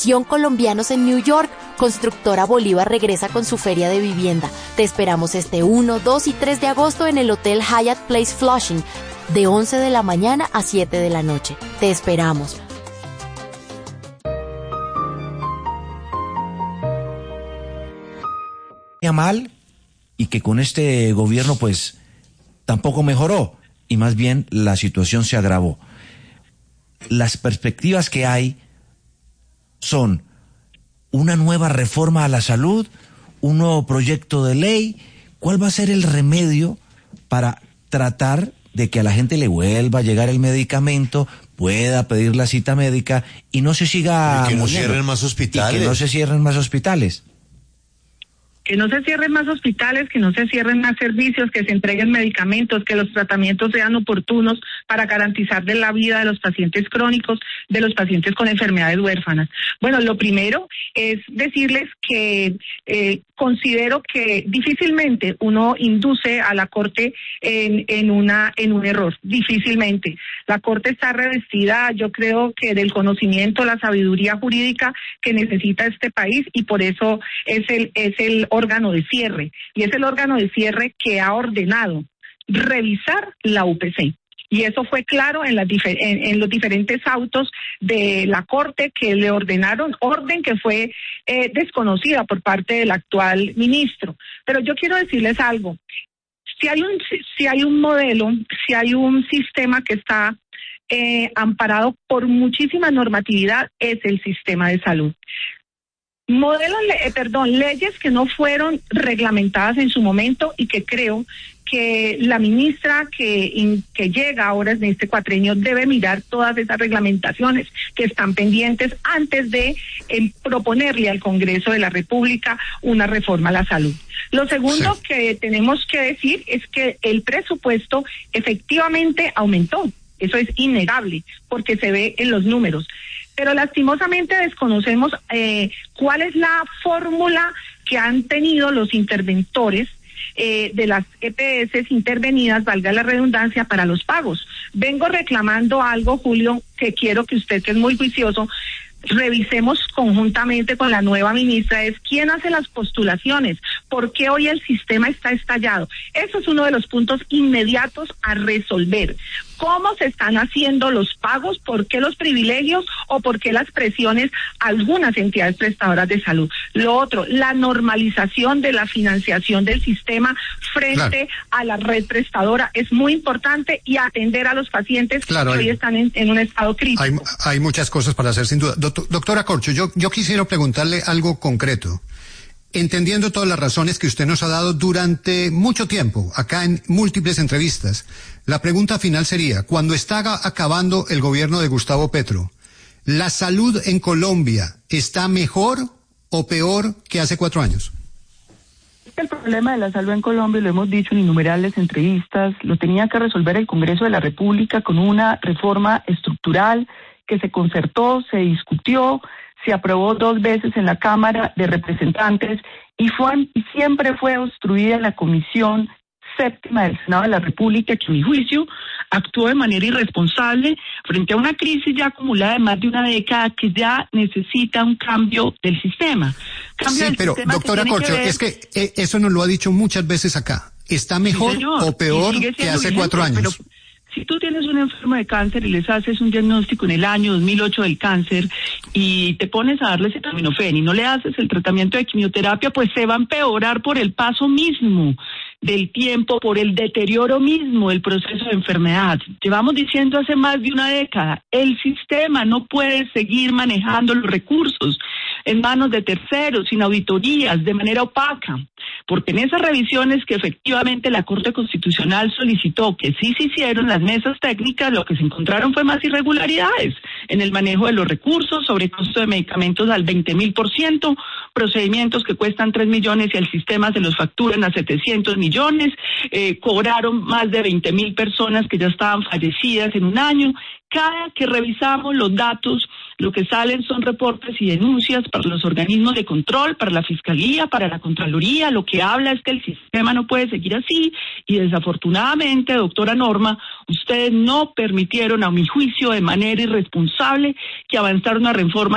Exposición Colombianos en New York. Constructora Bolívar regresa con su feria de vivienda. Te esperamos este 1, 2 y 3 de agosto en el Hotel Hyatt Place Flushing, de 11 de la mañana a 7 de la noche. Te esperamos. Mal y que con este gobierno pues tampoco mejoró y más bien la situación se agravó. Las perspectivas que hay son una nueva reforma a la salud, un nuevo proyecto de ley. ¿Cuál va a ser el remedio para tratar de que a la gente le vuelva a llegar el medicamento, pueda pedir la cita médica y no se siga... Y que no cierren más hospitales. Y que no se cierren más hospitales. Que no se cierren más hospitales, que no se cierren más servicios, que se entreguen medicamentos, que los tratamientos sean oportunos para garantizar de la vida de los pacientes crónicos, de los pacientes con enfermedades huérfanas. Bueno, lo primero es decirles que considero que difícilmente uno induce a la Corte en un error, difícilmente. La Corte está revestida, yo creo que del conocimiento, la sabiduría jurídica que necesita este país y por eso es el órgano de cierre, y es el órgano de cierre que ha ordenado revisar la UPC. Y eso fue claro en los diferentes autos de la Corte que le ordenaron, orden que fue desconocida por parte del actual ministro. Pero yo quiero decirles algo, si hay un modelo, si hay un sistema que está amparado por muchísima normatividad, es el sistema de salud. Leyes que no fueron reglamentadas en su momento y que creo que la ministra que llega ahora en este cuatrenio debe mirar todas esas reglamentaciones que están pendientes antes de proponerle al Congreso de la República una reforma a la salud. Lo segundo que tenemos que decir es que el presupuesto efectivamente aumentó. Eso es innegable porque se ve en los números. Pero lastimosamente desconocemos cuál es la fórmula que han tenido los interventores de las EPS intervenidas, valga la redundancia, para los pagos. Vengo reclamando algo, Julio, que quiero que usted, que es muy juicioso, revisemos conjuntamente con la nueva ministra, es quién hace las postulaciones, por qué hoy el sistema está estallado. Eso es uno de los puntos inmediatos a resolver. ¿Cómo se están haciendo los pagos? ¿Por qué los privilegios o por qué las presiones a algunas entidades prestadoras de salud? Lo otro, la normalización de la financiación del sistema frente a la red prestadora es muy importante, y atender a los pacientes que hoy están en un estado crítico. Hay muchas cosas para hacer, sin duda. Doctora Corcho, yo quisiera preguntarle algo concreto. Entendiendo todas las razones que usted nos ha dado durante mucho tiempo, acá en múltiples entrevistas, la pregunta final sería, cuando está acabando el gobierno de Gustavo Petro, ¿la salud en Colombia está mejor o peor que hace 4 años? El problema de la salud en Colombia, lo hemos dicho en innumerables entrevistas, lo tenía que resolver el Congreso de la República con una reforma estructural que se concertó, se discutió, se aprobó 2 veces en la Cámara de Representantes y siempre fue obstruida en la Comisión Séptima del Senado de la República, que a mi juicio actuó de manera irresponsable frente a una crisis ya acumulada de más de una década que ya necesita un cambio del sistema. Pero doctora Corcho, es que eso nos lo ha dicho muchas veces acá. ¿Está mejor o peor que hace 4 años? Pero si tú tienes un enfermo de cáncer y les haces un diagnóstico en el año 2008 del cáncer y te pones a darle acetaminofén y no le haces el tratamiento de quimioterapia, pues se va a empeorar por el paso mismo del tiempo, por el deterioro mismo del proceso de enfermedad. Llevamos diciendo hace más de una década, el sistema no puede seguir manejando los recursos en manos de terceros, sin auditorías, de manera opaca, porque en esas revisiones que efectivamente la Corte Constitucional solicitó que sí se hicieron las mesas técnicas, lo que se encontraron fue más irregularidades en el manejo de los recursos, sobrecosto de medicamentos al 20,000%, procedimientos que cuestan 3 millones y al sistema se los facturan a 700 millones, cobraron más de 20,000 personas que ya estaban fallecidas en un año. Cada que revisamos los datos, lo que salen son reportes y denuncias para los organismos de control, para la Fiscalía, para la Contraloría. Lo que habla es que el sistema no puede seguir así y desafortunadamente, doctora Norma, ustedes no permitieron, a mi juicio, de manera irresponsable que avanzara una reforma